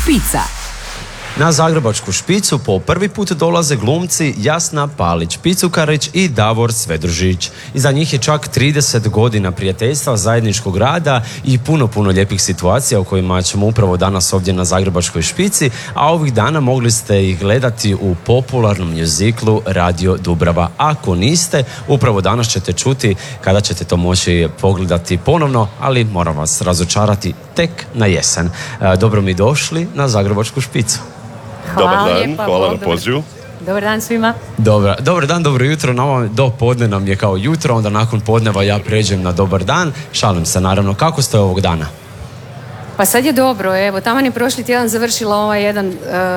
špica. Na Zagrebačku špicu po prvi put dolaze glumci Jasna Palić-Picukarić i Davor Svedružić. Iza njih je čak 30 godina prijateljstva, zajedničkog rada i puno lijepih situacija o kojima ćemo upravo danas ovdje na Zagrebačkoj špici, a ovih dana mogli ste ih gledati u popularnom mjuziklu Radio Dubrava. Ako niste, upravo danas ćete čuti kada ćete to moći pogledati ponovno, ali moram vas razočarati tek na jesen. Dobro mi došli na Zagrebačku špicu. Dobar dan, hvala na pozivu. Dobar dan svima. Dobar dan, dobro jutro. Nama do podne nam je kao jutro, onda nakon podneva ja pređem na dobar dan. Šalim se naravno. Kako ste ovog dana? Pa sad je dobro, evo, taman je prošli tjedan završila ovaj jedan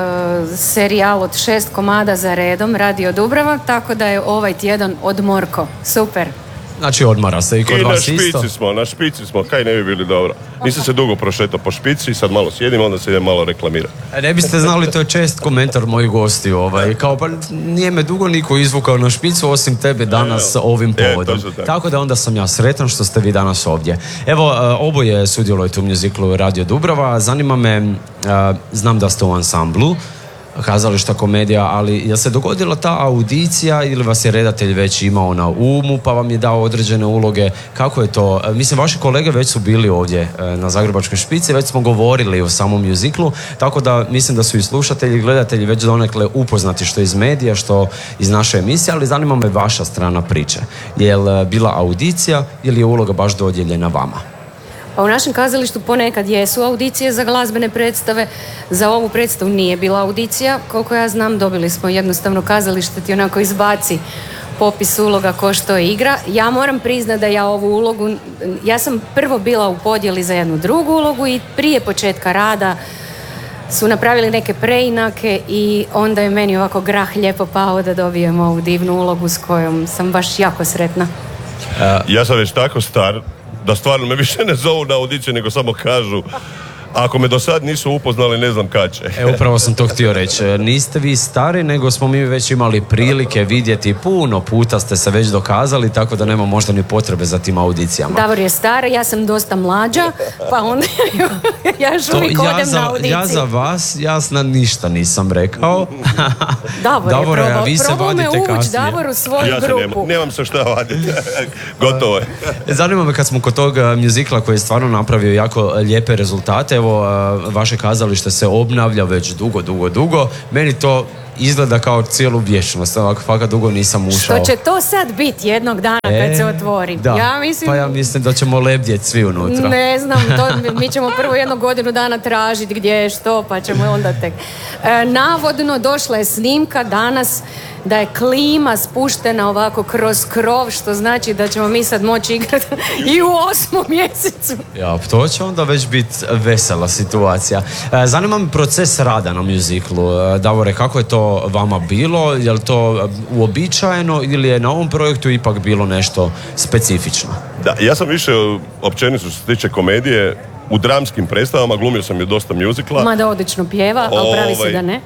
serijal od 6 komada za redom, Radio Dubrava, tako da je ovaj tjedan odmorko. Super. Znači odmara se i kod vas isto. Na špici smo, kaj ne bi bili dobro. Nisam se dugo prošetao po špici, sad malo sjedim, onda se idem malo reklamirati. Ne biste znali, to je čest komentar mojih gostiju. Kao pa nije me dugo niko izvukao na špicu osim tebe danas ovim povodom. Tako da onda sam ja sretan što ste vi danas ovdje. Evo, oboje sudjelujete u mjuziklu Radio Dubrava. Zanima me, znam da ste u ansamblu kazališta komedija, ali je se dogodila ta audicija ili vas je redatelj već imao na umu pa vam je dao određene uloge? Kako je to? Mislim, vaši kolege već su bili ovdje na Zagrebačkoj špici, već smo govorili o samom mjuziklu, tako da mislim da su i slušatelji i gledatelji već donekle upoznati što iz medija, što iz naše emisije, ali zanima me vaša strana priče. Je li bila audicija ili je uloga baš dodijeljena vama? Pa u našem kazalištu ponekad jesu audicije za glazbene predstave, za ovu predstavu nije bila audicija, koliko ja znam dobili smo jednostavno kazalište ti onako izbaci popis uloga ko što igra. Ja moram priznati da ja ovu ulogu, ja sam prvo bila u podjeli za jednu drugu ulogu i prije početka rada su napravili neke preinake i onda je meni ovako grah lijepo pao da dobijem ovu divnu ulogu s kojom sam baš jako sretna. Ja sam već tako star da stvarno me više ne zovu na audiciju, nego samo kažu ako me do sad nisu upoznali, ne znam kad će. Upravo sam to htio reći. Niste vi stari, nego smo mi već imali prilike vidjeti, puno puta ste se već dokazali, tako da nema možda ni potrebe za tim audicijama. Davor je star, ja sam dosta mlađa, pa onda ja još uvijek odem na audiciju. Ja za vas, Jasna, ništa nisam rekao. Davor je probao me uvući Davor u svoju grupu. Nemam se šta vaditi. Gotovo je. Zanima me kad smo kod tog mjuzikla koji je stvarno napravio jako lijepe rezultate. Evo, vaše kazalište se obnavlja već dugo. Meni to izgleda kao cijelu vječnost, ovako fakat dugo nisam ušao. Što će to sad biti jednog dana kad se otvori? Da. Ja mislim da ćemo lebdjeti svi unutra. Ne znam, mi ćemo prvo jednu godinu dana tražiti gdje je što, pa ćemo onda tek. Navodno došla je snimka danas da je klima spuštena ovako kroz krov, što znači da ćemo mi sad moći igrati i u 8. mjesecu. Ja, to će onda već biti vesela situacija. Zanima me proces rada na mjuziklu. Davore, kako je to vama bilo? Je li to uobičajeno ili je na ovom projektu ipak bilo nešto specifično? Da, ja sam više općenito što se tiče komedije u dramskim predstavama, glumio sam je dosta mjuzikla. Mada odlično pjeva, ali pravi se da ne.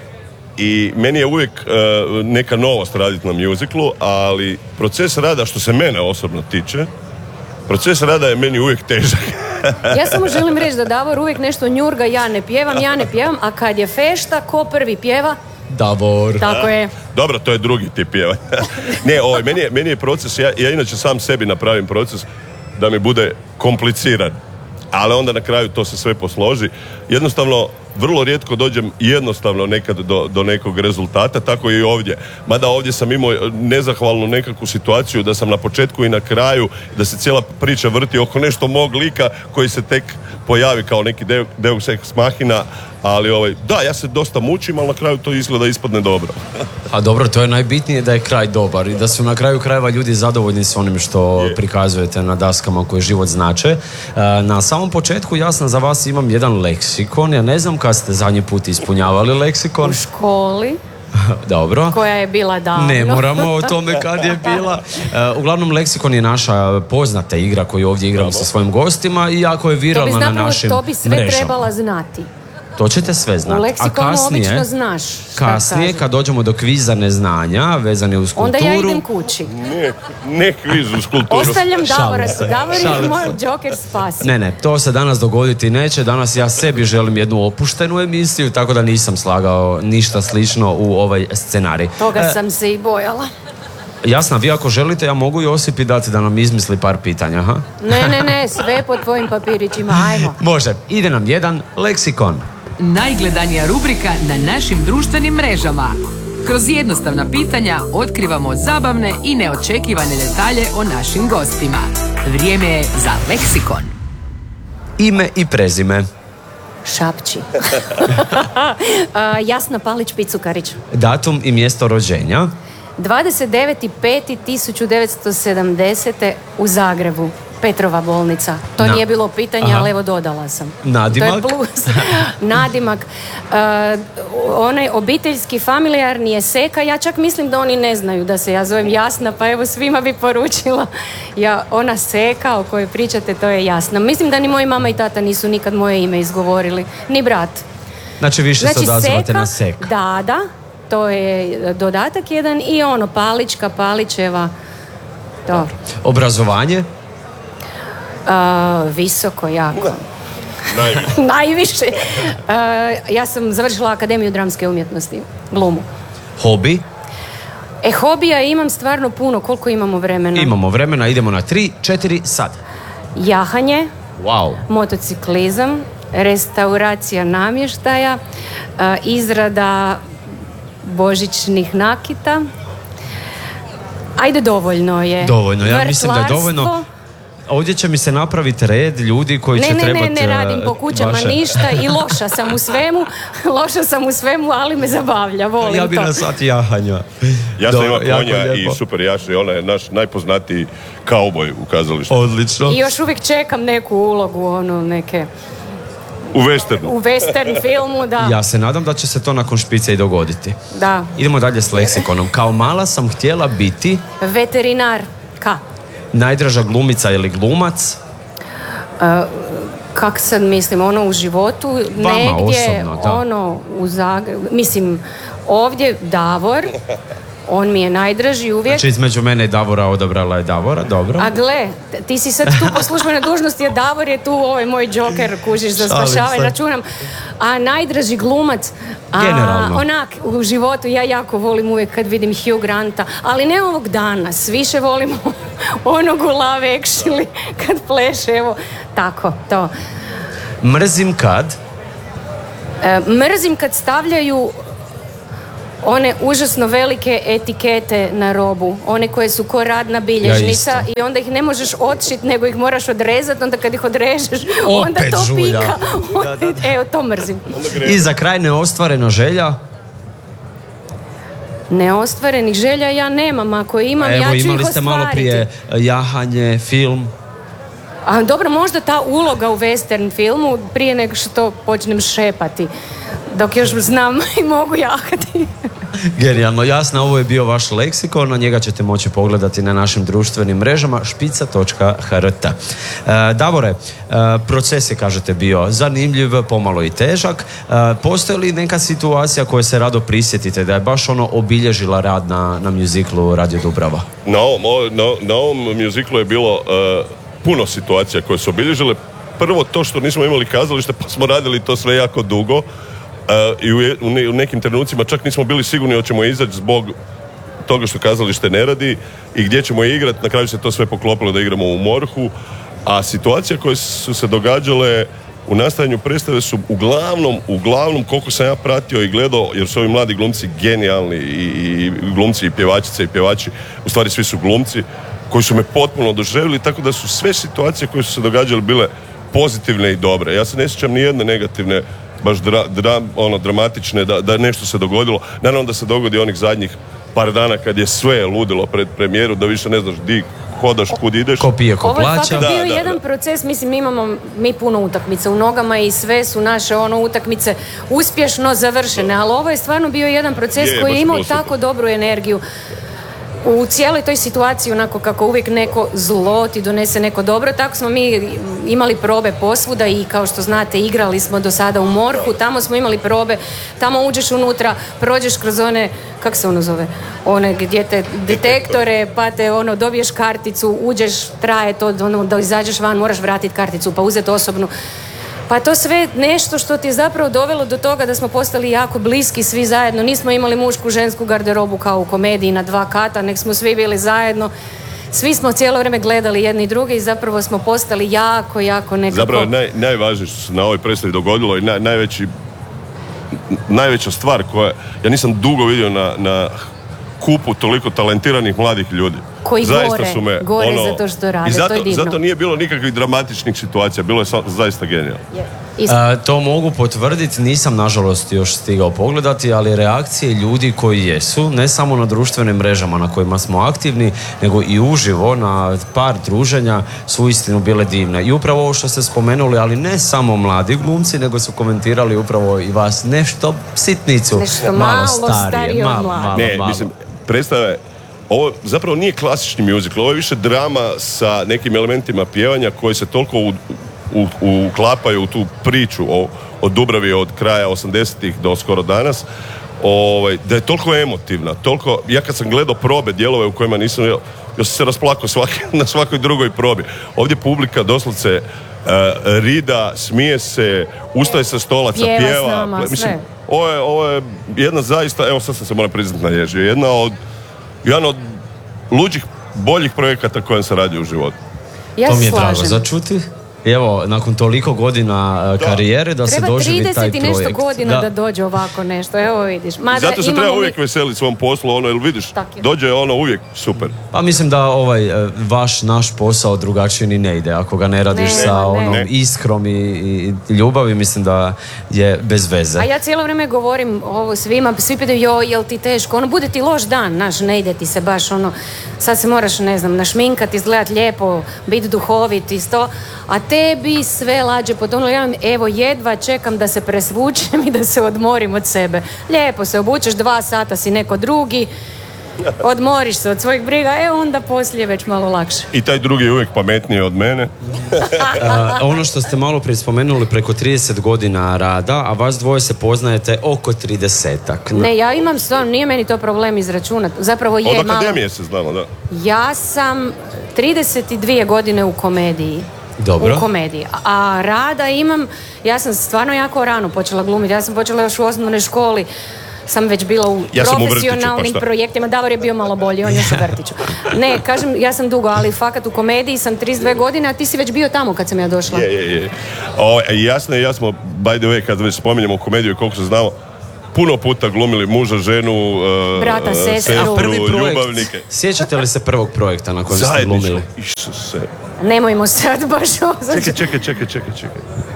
I meni je uvijek neka novost raditi na mjuziklu, ali proces rada, što se mene osobno tiče, proces rada je meni uvijek težak. Ja samo želim reći da Davor uvijek nešto njurga, ja ne pjevam, a kad je fešta, ko prvi pjeva? Davor. Tako je. Dobro, to je drugi tip pjevanja. Ne, meni je proces, ja inače sam sebi napravim proces da mi bude kompliciran, ali onda na kraju to se sve posloži. Jednostavno, vrlo rijetko dođem jednostavno nekad do nekog rezultata, tako i ovdje. Mada ovdje sam imao nezahvalnu nekakvu situaciju da sam na početku i na kraju, da se cijela priča vrti oko nešto mog lika koji se tek pojavi kao neki deus ex machina, ali da, ja se dosta mučim, ali na kraju to izgleda ispadne dobro. A dobro, to je najbitnije da je kraj dobar i da su na kraju krajeva ljudi zadovoljni s onim što prikazujete na daskama koje život znače. Na samom početku, Jasna, za vas imam jedan leksikon. Ja ne znam kad ste zadnji put ispunjavali leksikon. U školi. Dobro. Koja je bila davno. Ne moramo o tome kad je bila. Uglavnom, leksikon je naša poznata igra koju ovdje igramo sa svojim gostima i jako je viralna na našim mrežama. To bi sve trebala znati. To ćete sve znati. U leksikonu obično znaš. Kasnije, kad dođemo do kviza neznanja, vezane uz kulturu... Onda ja idem kući. Ne kviz uz kulturu. Ostavljam Davora. Davor je moj Joker spasi. Ne, to se danas dogoditi neće. Danas ja sebi želim jednu opuštenu emisiju, tako da nisam slagao ništa slično u ovaj scenarij. Toga sam se i bojala. Jasna, vi ako želite, ja mogu Josipi dati da nam izmisli par pitanja, ha? Ne, sve po tvojim papirićima, ajmo. Može, ide nam jedan leksikon. Najgledanija rubrika na našim društvenim mrežama. Kroz jednostavna pitanja otkrivamo zabavne i neočekivane detalje o našim gostima. Vrijeme je za leksikon. Ime i prezime. Šapći. Jasna Palić Picukarić. Datum i mjesto rođenja. 29.5.1970. u Zagrebu. Petrova bolnica. To nije bilo pitanje, ali evo dodala sam. Nadimak? To je plus. Nadimak. Onaj obiteljski, familijarni je Seka. Ja čak mislim da oni ne znaju da se ja zovem Jasna, pa evo svima bi poručila. Ona Seka o kojoj pričate, to je Jasna. Mislim da ni moji mama i tata nisu nikad moje ime izgovorili. Ni brat. Znači više se odazivate Seka, na Seka. Da. To je dodatak jedan i Palićka, Palićeva. To. Obrazovanje? Visoko, jako. Najviše. Najviše. Ja sam završila Akademiju dramske umjetnosti, glumu. Hobi? Hobija imam stvarno puno, koliko imamo vremena? Imamo vremena, idemo na 3, 4, sad. Jahanje. Wow. Motociklizam, restauracija namještaja, izrada božićnih nakita. Ajde, dovoljno je. Dovoljno, ja mislim da je dovoljno. Ovdje će mi se napraviti red ljudi koji će trebati... Ne radim po kućama ništa i loša sam u svemu, ali me zabavlja, volim to. Ja bi na sat jahanja. Ja sam imao konja i super jaši, ona je naš najpoznatiji kauboj u kazalištu. Odlično. I još uvijek čekam neku ulogu, neke... U westernu. U western filmu, da. Ja se nadam da će se to nakon špice i dogoditi. Da. Idemo dalje s leksikonom. Kao mala sam htjela biti... Veterinarka. Najdraža glumica ili glumac? Kak sad mislim, u životu, vama negdje, osobno, u Zagrebu, mislim, ovdje Davor, on mi je najdraži uvijek. Znači između mene i Davora odabrala je Davora, dobro. A gle, ti si sad tu po službenoj dužnosti, a Davor je tu moj Joker, kužiš, za spašavanje, računam. A najdraži glumac, generalno. U životu ja jako volim uvijek kad vidim Hugh Granta, ali ne ovog danas, više volim onog u Love Actually kad pleše, evo, tako, to. Mrzim kad? Mrzim kad stavljaju one užasno velike etikete na robu, one koje su ko radna bilježnica i onda ih ne možeš odšiti, nego ih moraš odrezati, onda kad ih odrežeš, onda to žulja. pika. Evo, to mrzim. I za kraj neostvarena želja? Neostvarenih želja ja nemam, ako imam, ja ću ih ostvariti. Evo, imali ste malo prije jahanje, film. A dobro, možda ta uloga u western filmu prije nego što počnem šepati, dok još znam i mogu jahati. Genijalno, Jasna, ovo je bio vaš leksikon, na njega ćete moći pogledati na našim društvenim mrežama špica.hr. Davore, proces je, kažete, bio zanimljiv, pomalo i težak. Postoji li neka situacija koje se rado prisjetite da je baš obilježila rad na mjuziklu Radio Dubrava? Na ovom mjuziklu je bilo puno situacija koje su obilježile. Prvo to što nismo imali kazalište, pa smo radili to sve jako dugo. I u nekim trenucima čak nismo bili sigurni hoćemo izaći zbog toga što kazalište ne radi i gdje ćemo igrati. Na kraju se to sve poklopilo da igramo u MORH-u, a situacije koje su se događale u nastajanju predstave su uglavnom koliko sam ja pratio i gledao, jer su ovi mladi glumci genijalni i glumci i pjevačice i pjevači, u stvari svi su glumci koji su me potpuno oduševili, tako da su sve situacije koje su se događale bile pozitivne i dobre. Ja se ne sjećam ni jedne negativne, baš dramatične, da nešto se dogodilo. Naravno da se dogodi onih zadnjih par dana kad je sve ludilo pred premijeru, da više ne znaš di hodaš, kud ideš. Ko pije, ko plaća. Ovo je fakat bio jedan proces, mislim, imamo mi puno utakmica u nogama i sve su naše utakmice uspješno završene, ali ovo je stvarno bio jedan proces koji je imao tako dobru energiju. u cijeloj toj situaciji, onako kako uvijek neko zlo ti donese neko dobro, tako smo mi imali probe posvuda i kao što znate igrali smo do sada u MORH-u, tamo smo imali probe, tamo uđeš unutra, prođeš kroz one, kako se ono zove, one gdje te detektore, pa te dobiješ karticu, uđeš, traje to, da izađeš van, moraš vratiti karticu, pa uzeti osobnu. Pa to sve nešto što ti je zapravo dovelo do toga da smo postali jako bliski svi zajedno. Nismo imali mušku, žensku garderobu kao u komediji na 2 kata, nek smo svi bili zajedno. Svi smo cijelo vrijeme gledali jedni druge i zapravo smo postali jako nekako... Zapravo najvažnije što se na ovoj predstavi dogodilo i najveća stvar koja... Ja nisam dugo vidio na kupu toliko talentiranih mladih ljudi. Koji gore za to što rade, to je divno. Zato nije bilo nikakvih dramatičnih situacija, bilo je zaista genijalno. To mogu potvrditi, nisam nažalost još stigao pogledati, ali reakcije ljudi koji jesu, ne samo na društvenim mrežama na kojima smo aktivni, nego i uživo na par druženja su uistinu bile divne. I upravo ovo što ste spomenuli, ali ne samo mladi glumci, nego su komentirali upravo i vas nešto sitnicu, nešto malo starije. Mislim, predstave, ovo zapravo nije klasični musical, ovo je više drama sa nekim elementima pjevanja koji se toliko uklapaju u tu priču o Dubravi od kraja 80-ih do skoro danas, da je toliko emotivna, ja kad sam gledao probe, dijelove u kojima nisam, ja sam se rasplakao na svakoj drugoj probi. Ovdje publika doslovce rida, smije se, ustaje sa stolaca, pjeva. S nama, mislim, ovo je jedna zaista, evo sad sam se moram priznati naježio, jedan od luđih, boljih projekata kojem se radi u životu. To mi je drago začuti. Evo, nakon toliko godina karijere da se doživi taj projekt. Treba 30 i nešto godina da dođe ovako nešto, evo vidiš. Zato se treba uvijek veseliti svom poslu, jer vidiš, dođe uvijek super. Pa mislim da naš posao drugačije ni ne ide, ako ga ne radiš sa iskrom i ljubavi, mislim da je bez veze. A ja cijelo vrijeme govorim ovo svima, svi pitaju, jel ti teško, bude ti loš dan, ne ide ti se baš sad se moraš, našminkati, izgledati lijepo, biti duhovit i to, a tebi sve lađe potonulo. Ja evo jedva čekam da se presvučem i da se odmorim od sebe. Lijepo se obučeš, 2 sata si neko drugi, odmoriš se od svojih briga, onda poslije već malo lakše. I taj drugi je uvijek pametniji od mene. Ono što ste malo prije spomenuli, preko 30 godina rada, a vas dvoje se poznajete oko 30-ak. Ne, ja imam stvarno, nije meni to problem izračunati. Zapravo je od akademije se znamo, da. Ja sam 32 godine u komediji. Dobro. U komediji. A rada imam, ja sam stvarno jako rano počela glumiti. Ja sam počela još u osnovnoj školi. Sam već bila u profesionalnim projektima. Davor je bio malo bolji, on je u vrtiću. Ne, kažem, ja sam dugo, ali fakat u komediji sam 32 godine, a ti si već bio tamo kad sam ja došla. Je. Ja smo, by the way, kad već spominjemo komediju i koliko se znamo, puno puta glumili muža, ženu, brata, sestru, ljubavnike. Sjećate li se prvog projekta na kojem ste glumili? Isuse. Nemojmo sad baš ovo. Čekaj.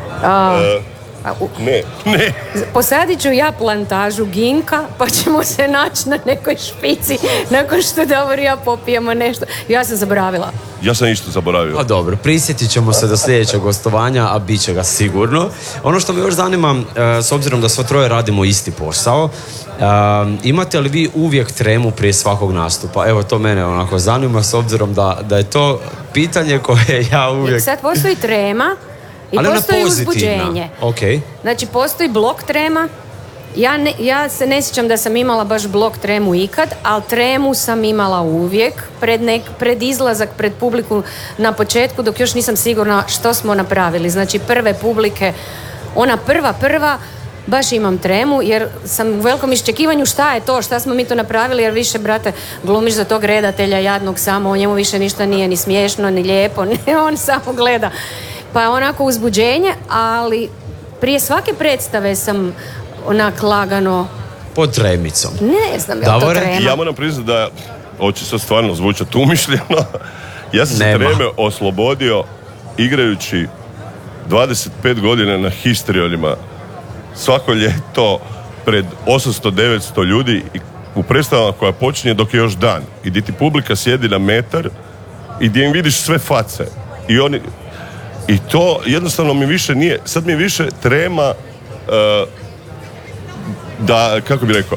Ne. Posadit ću ja plantažu ginka, pa ćemo se naći na nekoj špici nakon što Davor i ja popijemo nešto. Ja sam zaboravila. Ja sam isto zaboravio. A dobro, prisjetit ćemo se do sljedećeg gostovanja, a bit će ga sigurno. Ono što me još zanima, s obzirom da svo troje radimo isti posao, imate li vi uvijek tremu prije svakog nastupa? Evo, to mene onako zanima, s obzirom da je to pitanje koje ja uvijek... Sad postoji trema i ali postoji uzbuđenje. Okay. Znači, postoji blok trema. Ja se ne sjećam da sam imala baš blok tremu ikad, ali tremu sam imala uvijek pred izlazak, pred publiku na početku, dok još nisam sigurna što smo napravili. Znači, prve publike, ona prva, baš imam tremu, jer sam u velikom iščekivanju šta smo mi to napravili, jer više, brate, glumiš za tog redatelja jadnog samo, o njemu više ništa nije ni smiješno, ni lijepo, on samo gleda. Pa onako uzbuđenje, ali prije svake predstave sam onak lagano... Pod tremicom. Ne znam, je li to trema? Ja moram priznati da, ovo će sad stvarno zvučati umišljeno, ja sam se treme oslobodio igrajući 25 godina na histrionima svako ljeto pred 800-900 ljudi u predstavama koja počinje dok je još dan i gdje ti publika sjedi na metar i gdje im vidiš sve face i to jednostavno mi više nije, sad mi više trema da, kako bi rekao,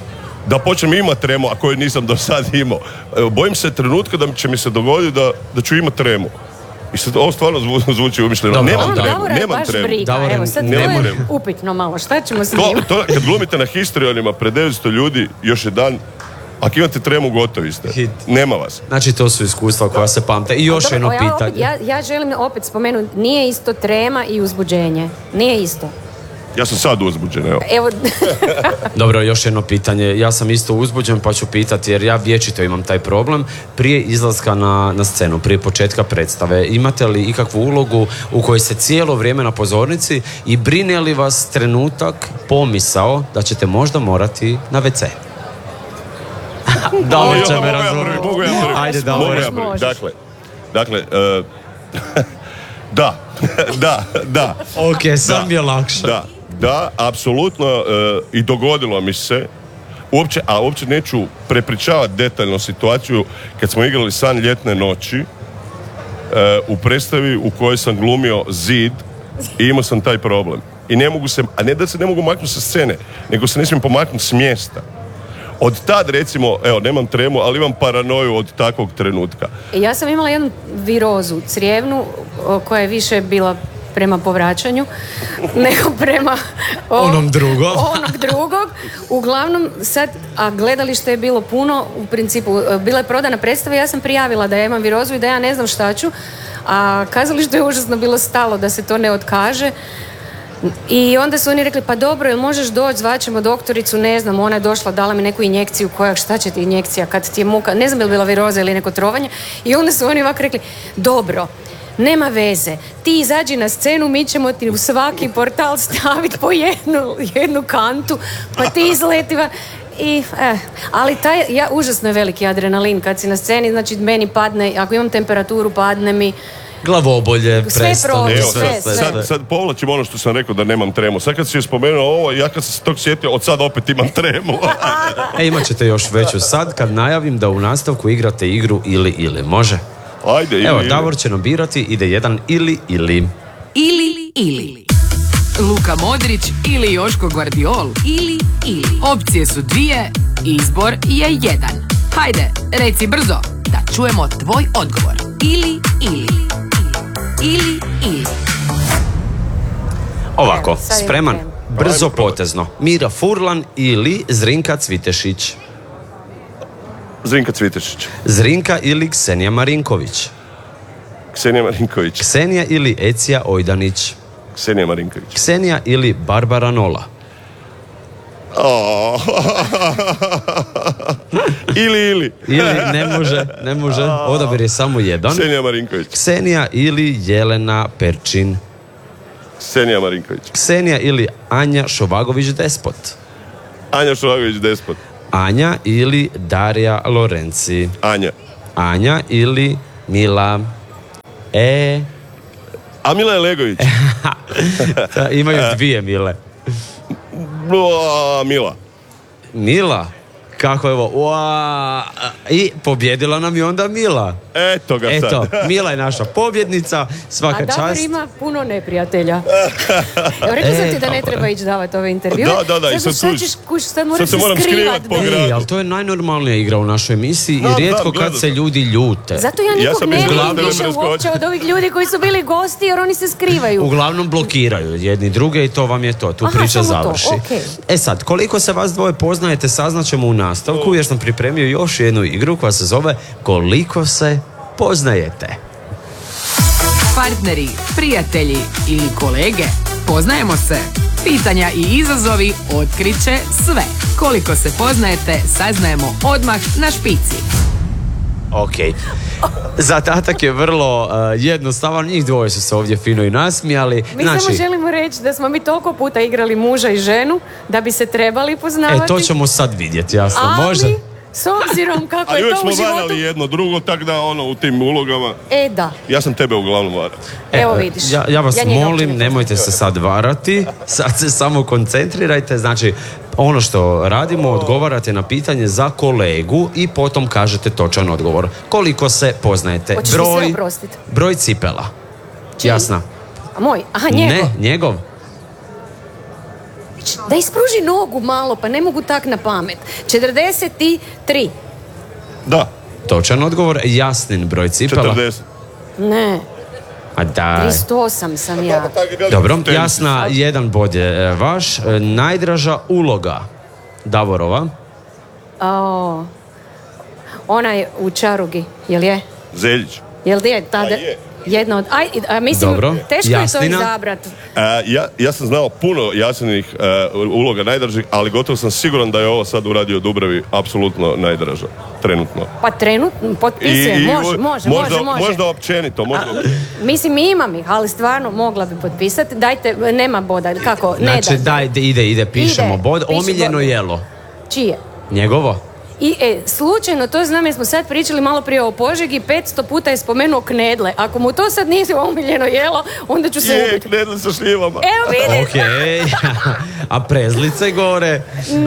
da počnem imati tremu, a koju nisam do sad imao. Bojim se trenutka da će mi se dogoditi da ću imati tremu. I sad ovo stvarno zvuči umišljeno. Nemam tremu. Evo sad to je upitno malo. Šta ćemo s njim? Kad glumite na histrionima pred 900 ljudi, još je dan. Ako imate tremu, gotovi ste. Hit. Nema vas. Znači, to su iskustva koja se pamte. I još jedno pitanje. Ja želim opet spomenuti, nije isto trema i uzbuđenje. Nije isto. Ja sam sad uzbuđen, evo. Dobro, još jedno pitanje. Ja sam isto uzbuđen, pa ću pitati, jer ja vječito imam taj problem. Prije izlaska na scenu, prije početka predstave, imate li ikakvu ulogu u kojoj se cijelo vrijeme na pozornici i brine li vas trenutak, pomisao da ćete možda morati na WC? Davor će me razumjeti. Ajde, Davor. Dakle, da. Ok, sam je lakše. Da, apsolutno, i dogodilo mi se, uopće neću prepričavati detaljno situaciju kad smo igrali San ljetne noći u predstavi u kojoj sam glumio zid i imao sam taj problem. I ne mogu se, a ne da se ne mogu maknuti sa scene, nego se ne smijem pomaknuti s mjesta. Od tad, recimo, nemam tremu, ali imam paranoju od takvog trenutka. Ja sam imala jednu virozu crijevnu koja je više bila prema povraćanju nego prema onog drugog. Uglavnom sad, a gledalište je bilo puno, u principu bila je prodana predstava, ja sam prijavila da ja imam virozu i da ja ne znam šta ću, a kazalište je užasno bilo stalo da se to ne otkaže. I onda su oni rekli, pa dobro, jel možeš doći, zvaćemo doktoricu, ne znam, ona je došla, dala mi neku injekciju, šta će ti injekcija kad ti je muka, ne znam je li bila viroza ili neko trovanje, i onda su oni ovako rekli, dobro, nema veze, ti izađi na scenu, mi ćemo ti u svaki portal staviti po jednu kantu, pa ti izletiva. Ali užasno je veliki adrenalin kad si na sceni, znači meni padne, ako imam temperaturu, padne mi glavobolje, prestane. Sad povlačim ono što sam rekao da nemam tremu. Sad kad si je spomenuo ovo, ja kad sam se tog sjetio, od sad opet imam tremu. Imat ćete još veću sad kad najavim da u nastavku igrate igru ili. Može? Ajde, Evo, Davor će nam birati, ide jedan ili. Ili. Luka Modrić ili Joško Guardiol ili. Opcije su dvije, izbor je jedan. Hajde, reci brzo, da čujemo tvoj odgovor. Ili. Ovako, spreman, brzo potezno. Mira Furlan ili Zrinka Cvitešić? Zrinka Cvitešić. Zrinka ili Ksenija Marinković? Ksenija Marinković. Ksenija ili Ecija Ojdanić? Ksenija Marinković. Ksenija ili Barbara Nola? Ili. Ne može. Odabir je samo jedan. Ksenija Marinković. Ksenija ili Jelena Perčin? Ksenija Marinković. Ksenija ili Anja Šovagović Despot? Anja Šovagović Despot. Anja ili Darija Lorenci? Anja. Anja ili Mila? A Mila je Legović. Imaju dvije Mile. Mila? Kako evo, i pobjedila nam je onda Mila. Eto ga sad. Mila je naša pobjednica, svaka čast. A Davor ima puno neprijatelja. Evo, rekao sam ti da ne treba ići davati ove intervjue. Da, i sad moraš se skrivati. Ali to je najnormalnija igra u našoj emisiji i rijetko kad se ljudi ljute. Zato ja nikog ne vidim više uopće od ovih ljudi koji su bili gosti jer oni se skrivaju. Uglavnom blokiraju jedni druge i to vam je to. Tu priča završi. Sad, koliko se vas dvoje poznajete, saznaćemo u nastavku jer sam pripremio još jednu igru koja se zove Koliko se poznajete. Partneri, prijatelji ili kolege, poznajemo se? Pitanja i izazovi otkriće sve. Koliko se poznajete, saznajemo odmah na špici. Ok. Zadatak je vrlo jednostavan. Njih dvoje su se ovdje fino i nasmijali. Mi samo želimo reći da smo mi toliko puta igrali muža i ženu da bi se trebali poznavati. To ćemo sad vidjeti, jasno. Može? S obzirom kako je to u životu... A uvijek smo varali jedno drugo, tako da u tim ulogama... Da. Ja sam tebe uglavnom varao. Evo vidiš. Ja vas molim, nemojte se sad varati. Sad se samo koncentrirajte. Znači, ono što radimo, odgovarate na pitanje za kolegu i potom kažete točan odgovor. Koliko se poznajete? Hoćeš mi sve oprostiti? Broj cipela. Jasna. A moj? Aha, njegov. Ne, njegov. Da ispruži nogu malo, pa ne mogu tak na pamet. 43. Da, Točan odgovor, Jasnin broj cipela. 40. Ne, A daj. 38 sam ja. Dobro, Jasna, jedan bod je vaš. Najdraža uloga Davorova. Ona je u Čarugi, jel je? Zeljić. Jel je tada? je. Jedna od... mislim, Dobro. teško Jasnina? je to izabrat. Ja sam znao puno Jasninih uloga najdražih, ali gotovo sam siguran da je ovo sad u Radio Dubravi apsolutno najdraža. Trenutno. Pa trenutno, potpisujem, može. Možda općenito. Mislim, imam ih, ali stvarno mogla bi potpisati. Dajte, nema boda, kako? Ne Znači, ide, pišemo bod. piši Omiljeno bod. jelo. Čije? Njegovo? I slučajno, to znam jer smo sad pričali malo prije o Požegi, 500 puta je spomenuo knedle. Ako mu to sad nije omiljeno jelo, onda ću se ubiti. Knedle sa šljivama. Evo vidim. Okej. A prezlice gore?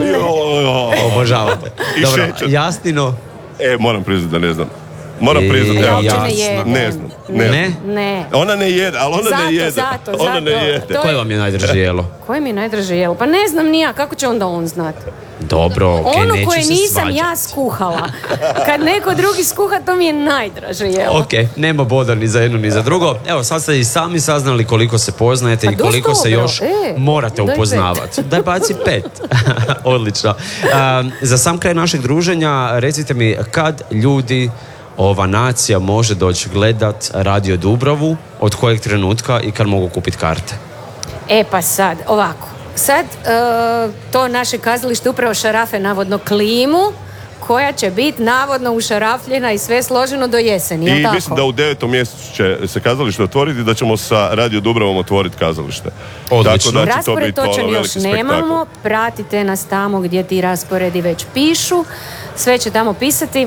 Obožavam. Dobro, šećer. Jasnino? Moram priznati da ne znam. Moram priznati. Ja jasno. uopće ne jedem. Ne znam. Ne. Ona ne jede, ali ona ne jede. Zato. Ona ne jede. To Koje vam je najdraže jelo? Koje mi je najdraže jelo? Pa ne znam ni ja, kako će onda on znati? Dobro, okej, Ono neću koje se nisam svađati. ja skuhala. Kad neko drugi skuha, to mi je najdraže jelo. Ok, nema boda ni za jedno ni za drugo. Evo, sad ste i sami saznali koliko se poznajete Pa i koliko dosta se dobro. još E, morate daj upoznavati. Daj baci 5. Odlično. Za sam kraj našeg druženja, recite mi kad ljudi, ova nacija može doći gledat Radio Dubravu, od kojeg trenutka i kad mogu kupiti karte? Pa sad, ovako. Sad to naše kazalište upravo šarafe navodno klimu, koja će biti navodno ušarafljena i sve složeno do jeseni, jel I tako? mislim da u 9. mjesecu će se kazalište otvoriti, da ćemo sa Radio Dubravom otvoriti kazalište. Odlično. Tako da će to Raspored biti točan još veliki spektakl. nemamo, pratite nas tamo gdje ti rasporedi već pišu, sve će tamo pisati.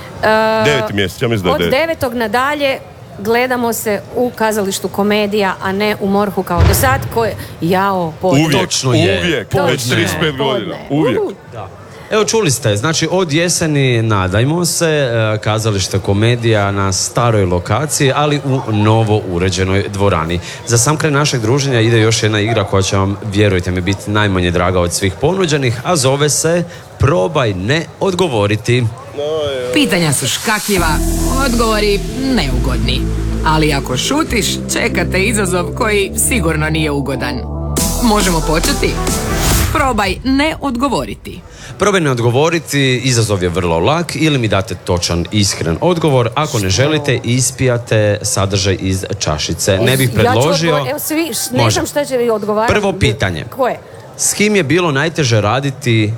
9. mjesec, ja mislim da Od je 9. 9. nadalje gledamo se u kazalištu Komedija, a ne u Morhu kao do sad, koje podne. Točno je. Uvijek, Podne. već 35 godina. Podne. Uvijek. Evo, čuli ste, znači od jeseni nadajmo se, kazalište Komedija na staroj lokaciji, ali u novo uređenoj dvorani. Za sam kraj našeg druženja ide još jedna igra koja će vam, vjerujte mi, biti najmanje draga od svih ponuđenih, a zove se Probaj ne odgovoriti. Pitanja su škakljiva, odgovori neugodni. Ali ako šutiš, čekate izazov koji sigurno nije ugodan. Možemo početi? Probaj ne odgovoriti. Probaj ne odgovoriti, izazov je vrlo lak, ili mi date točan, iskren odgovor. Ako ne želite, ispijate sadržaj iz čašice. Ne bih predložio... Evo svi, ne znam šta će vi odgovarati. Prvo pitanje. Koje? S kim je bilo najteže raditi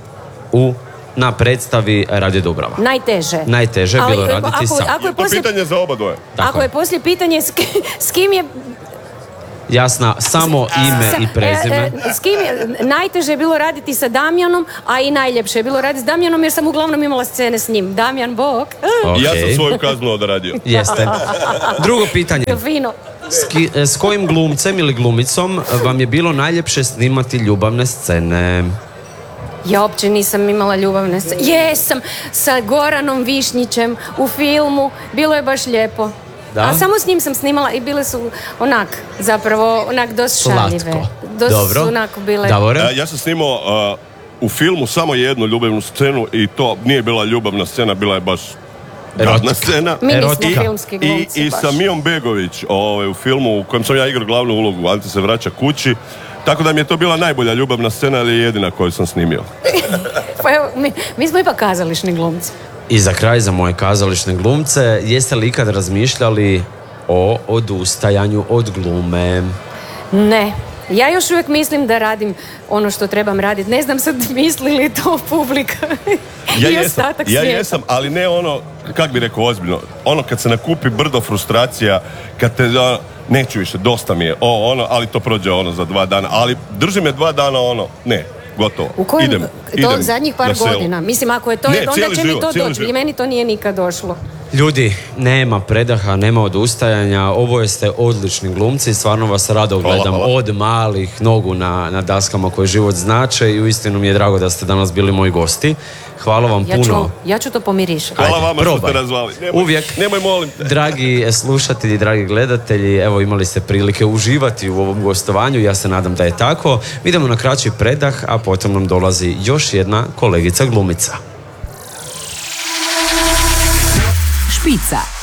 na predstavi Radio Dubrava? Najteže je bilo raditi sam. Ako je To poslije, pitanje za oba dvoje. ako je poslije pitanje s kim je... Jasna, samo ime i prezime. S kim je najteže je bilo raditi sa Damjanom, a i najljepše je bilo raditi s Damjanom jer sam uglavnom imala scene s njim. Damjan, bok. Okay. Ja sam svoju kaznu odradio. Jeste. Drugo pitanje. Fino. S kojim glumcem ili glumicom vam je bilo najljepše snimati ljubavne scene? Ja uopće nisam imala ljubavne scene. Jesam, sa Goranom Višnjićem u filmu. Bilo je baš lijepo. Da? A samo s njim sam snimala i bile su onak dosta šaljive. Slatko. Dosta Dobro. su onako bile... Davore? Ja sam snimao u filmu samo jednu ljubavnu scenu i to nije bila ljubavna scena, bila je baš gadna scena. Mi nismo Erotika. filmski glumci I baš. sa Mijom Begović u filmu u kojem sam ja igrao glavnu ulogu, Ante se vraća kući. Tako da mi je to bila najbolja ljubavna scena, ali je jedina koju sam snimio. Pa evo, mi smo ipak kazališni glumci. I za kraj, za moje kazališne glumce, jeste li ikad razmišljali o odustajanju od glume? Ne. Ja još uvijek mislim da radim ono što trebam raditi. Ne znam sad misli li to publika i ostatak svijeta. Ja jesam, ali ne ono, kak bi rekao ozbiljno, ono kad se nakupi brdo frustracija, kad te, neću više, dosta mi je, ali to prođe za 2 dana, ali drži me 2 dana ne, gotovo. U kojem, idem zadnjih par na selo. godina. Mislim, ako je to, Ne, onda cijeli će mi život, to cijeli doći. život. I meni to nije nikad došlo. Ljudi, nema predaha, nema odustajanja, oboje ste odlični glumci, stvarno vas rado gledam od malih nogu na daskama koje život znače i uistinu mi je drago da ste danas bili moji gosti. Hvala vam puno. Ja ću to pomirišati. Hvala vama što ste nazvali. Nemoj, molim te. Dragi slušatelji, dragi gledatelji, evo imali ste prilike uživati u ovom gostovanju, ja se nadam da je tako. Idemo na kraći predah, a potom nam dolazi još jedna kolegica glumica. Špica.